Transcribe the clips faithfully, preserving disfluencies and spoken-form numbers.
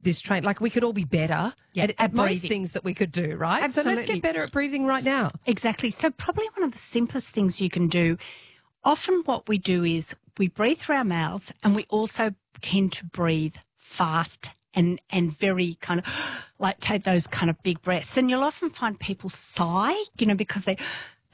this train, like we could all be better Yeah, at, at at most breathing. things that we could do, right? So let's Absolutely. get better at breathing right now. Exactly. So probably one of the simplest things you can do, often what we do is we breathe through our mouths and we also tend to breathe fast and, and very kind of like take those kind of big breaths. And you'll often find people sigh, you know, because they,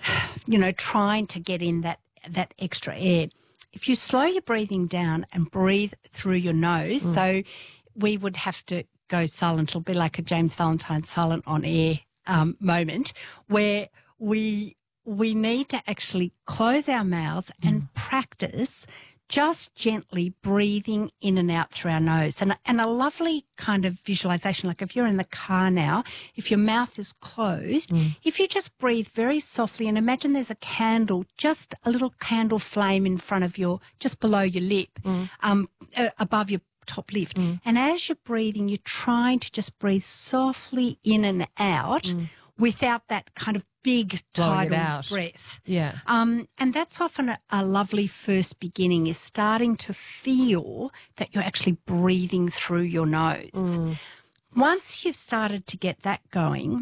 you know, trying to get in that, that extra air. If you slow your breathing down and breathe through your nose, mm. so we would have to go silent. It'll be like a James Valentine silent on air um, moment where we we need to actually close our mouths mm. and practice just gently breathing in and out through our nose. And, and a lovely kind of visualization, like if you're in the car now, if your mouth is closed, mm. if you just breathe very softly and imagine there's a candle, just a little candle flame in front of your, just below your lip, mm. um, uh, above your top lip. Mm. And as you're breathing, you're trying to just breathe softly in and out mm. without that kind of big tidal breath. Yeah. Um, and that's often a, a lovely first beginning, is starting to feel that you're actually breathing through your nose. Mm. Once you've started to get that going,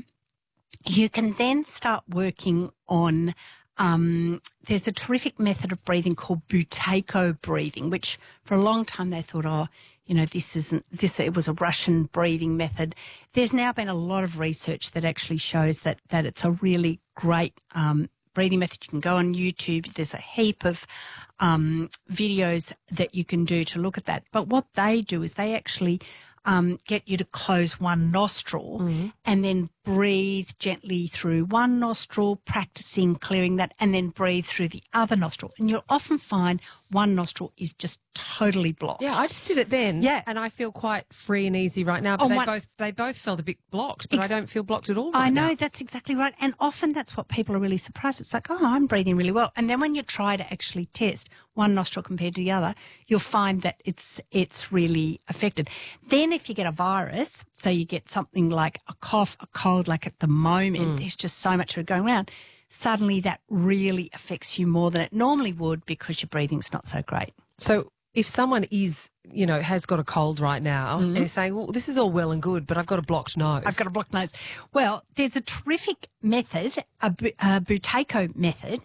you can then start working on Um, there's a terrific method of breathing called Buteyko breathing, which for a long time they thought, oh, you know, this isn't, this, it was a Russian breathing method. There's now been a lot of research that actually shows that, that it's a really great, um, breathing method. You can go on YouTube. There's a heap of, um, videos that you can do to look at that. But what they do is they actually, um, get you to close one nostril mm-hmm. and then breathe gently through one nostril, practicing clearing that, and then breathe through the other nostril. And you'll often find one nostril is just totally blocked. Yeah, I just did it then. Yeah. And I feel quite free and easy right now. But oh, they one, both they both felt a bit blocked, but ex- I don't feel blocked at all right I know, now. That's exactly right. And often that's what people are really surprised. It's like, oh, I'm breathing really well. And then when you try to actually test one nostril compared to the other, you'll find that it's it's really affected. Then if you get a virus, so you get something like a cough, a cold, like at the moment, mm. there's just so much of it going around, suddenly that really affects you more than it normally would because your breathing's not so great. So if someone is, you know, has got a cold right now mm-hmm. and is saying, well, this is all well and good, but I've got a blocked nose. I've got a blocked nose. Well, there's a terrific method, a, a Buteyko method,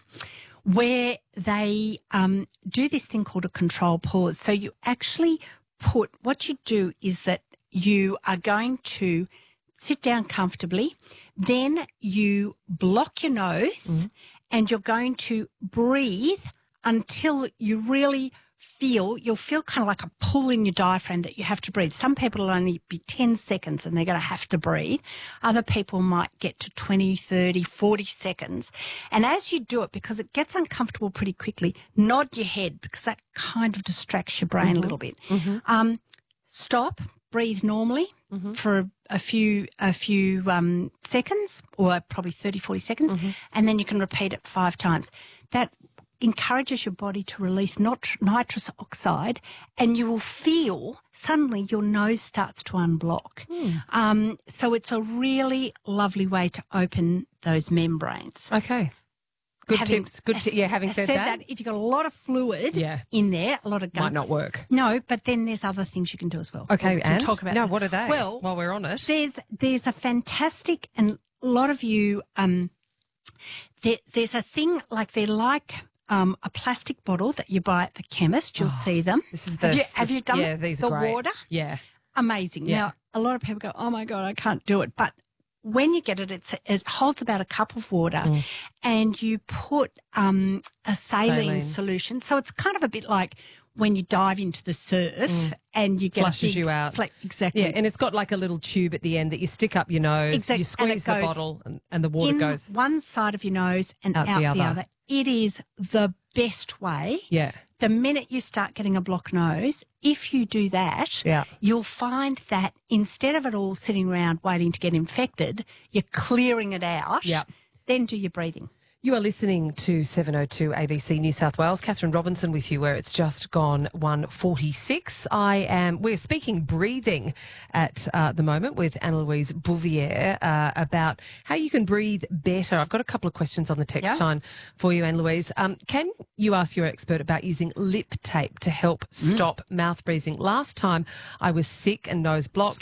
where they um, do this thing called a control pause. So you actually put, what you do is that you are going to sit down comfortably, then you block your nose mm-hmm. and you're going to breathe until you really feel, you'll feel kind of like a pull in your diaphragm that you have to breathe. Some people will only be ten seconds and they're going to have to breathe. Other people might get to twenty, thirty, forty seconds. And as you do it, because it gets uncomfortable pretty quickly, nod your head because that kind of distracts your brain mm-hmm. a little bit. Mm-hmm. Um, stop, breathe normally mm-hmm. for a few a few um, seconds, or probably thirty, forty seconds, mm-hmm. and then you can repeat it five times. That encourages your body to release nit- nitrous oxide, and you will feel suddenly your nose starts to unblock. Mm. Um, so it's a really lovely way to open those membranes. Okay. Good having, tips. Good t- yeah, having said, said that, that, if you've got a lot of fluid yeah. in there, a lot of gum. Might not work. No, but then there's other things you can do as well. Okay, we'll, and? We'll talk about no, that. what are they? Well, while we're on it. There's, there's a fantastic, and a lot of you, um, there, there's a thing, like they're like um, a plastic bottle that you buy at the chemist. You'll oh, see them. This is the, have, you, this, have you done yeah, these the are great. water? Yeah. Amazing. Yeah. Now, a lot of people go, oh, my God, I can't do it. But when you get it, it's, it holds about a cup of water mm. and you put um, a saline, saline solution. So it's kind of a bit like when you dive into the surf mm. and you get flushes a big, you out. Fl- exactly. Yeah, and it's got like a little tube at the end that you stick up your nose, exactly. you squeeze the bottle and, and the water in goes one side of your nose and out, out the, other. the other. It is the best way. Yeah. The minute you start getting a blocked nose, if you do that, yeah. you'll find that instead of it all sitting around waiting to get infected, you're clearing it out. Yeah. Then do your breathing. You are listening to seven oh two A B C New South Wales. Catherine Robinson with you, where it's just gone one forty-six. I am. We're speaking breathing at uh, the moment with Anne-Louise Bouvier uh, about how you can breathe better. I've got a couple of questions on the text yeah. line for you, Anne-Louise. Um, can you ask your expert about using lip tape to help Mm. stop mouth breathing? Last time I was sick and nose blocked,